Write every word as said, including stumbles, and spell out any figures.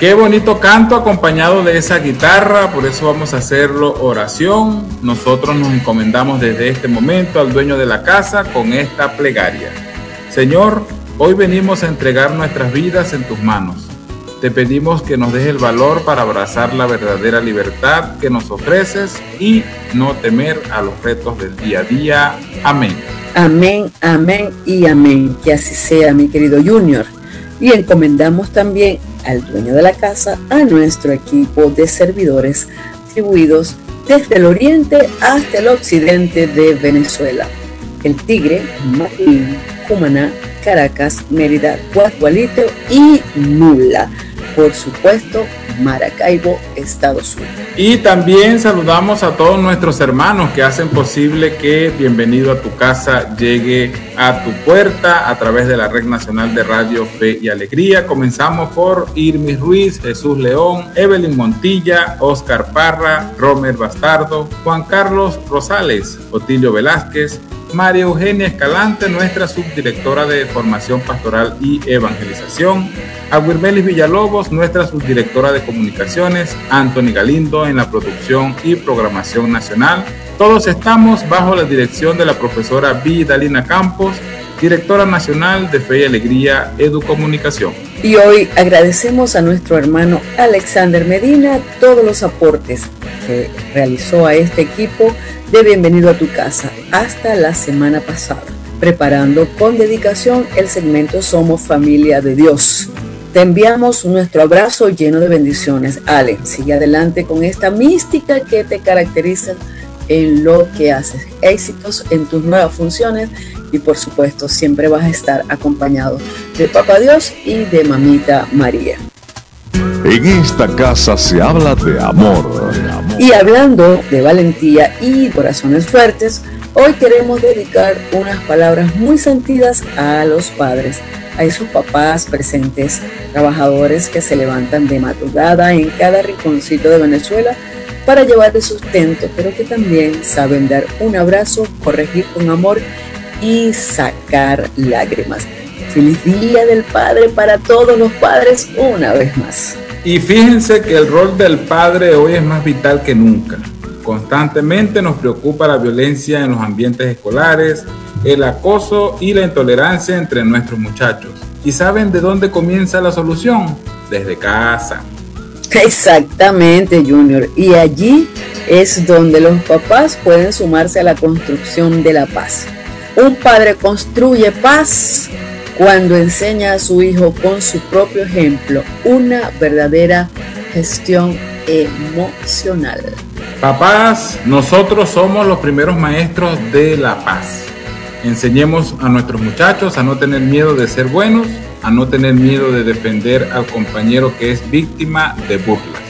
Qué bonito canto acompañado de esa guitarra, por eso vamos a hacerlo oración. Nosotros nos encomendamos desde este momento al dueño de la casa con esta plegaria. Señor, hoy venimos a entregar nuestras vidas en tus manos. Te pedimos que nos des el valor para abrazar la verdadera libertad que nos ofreces y no temer a los retos del día a día. Amén. Amén, amén y amén. Que así sea, mi querido Junior. Y encomendamos también al dueño de la casa, a nuestro equipo de servidores distribuidos desde el oriente hasta el occidente de Venezuela. El Tigre, Marín, Cumaná, Caracas, Mérida, Guasdualito y Nula. Por supuesto, Maracaibo, Estados Unidos. Y también saludamos a todos nuestros hermanos que hacen posible que Bienvenido a tu Casa llegue a tu puerta a través de la Red Nacional de Radio Fe y Alegría. Comenzamos por Irmis Ruiz, Jesús León, Evelyn Montilla, Oscar Parra, Romer Bastardo, Juan Carlos Rosales, Otilio Velázquez, María Eugenia Escalante, nuestra subdirectora de Formación Pastoral y Evangelización, a Wirmelis Villalobos, nuestra subdirectora de Comunicaciones, Anthony Galindo en la producción y programación nacional. Todos estamos bajo la dirección de la profesora Vidalina Campos, directora nacional de Fe y Alegría Educomunicación. Y hoy agradecemos a nuestro hermano Alexander Medina todos los aportes que realizó a este equipo de Bienvenido a tu Casa hasta la semana pasada, preparando con dedicación el segmento Somos Familia de Dios. Te enviamos nuestro abrazo lleno de bendiciones. Ale, sigue adelante con esta mística que te caracteriza en lo que haces. Éxitos en tus nuevas funciones y por supuesto siempre vas a estar acompañado de Papá Dios y de Mamita María. En esta casa se habla de amor. Y hablando de valentía y corazones fuertes, hoy queremos dedicar unas palabras muy sentidas a los padres, a esos papás presentes, trabajadores que se levantan de madrugada en cada rinconcito de Venezuela para llevar el sustento, pero que también saben dar un abrazo, corregir con amor y sacar lágrimas. Feliz Día del Padre para todos los padres una vez más. Y fíjense que el rol del padre hoy es más vital que nunca. Constantemente nos preocupa la violencia en los ambientes escolares, el acoso y la intolerancia entre nuestros muchachos. ¿Y saben de dónde comienza la solución? Desde casa. Exactamente, Junior. Y allí es donde los papás pueden sumarse a la construcción de la paz. Un padre construye paz cuando enseña a su hijo con su propio ejemplo una verdadera gestión emocional. Papás, nosotros somos los primeros maestros de la paz. Enseñemos a nuestros muchachos a no tener miedo de ser buenos, a no tener miedo de defender al compañero que es víctima de burla.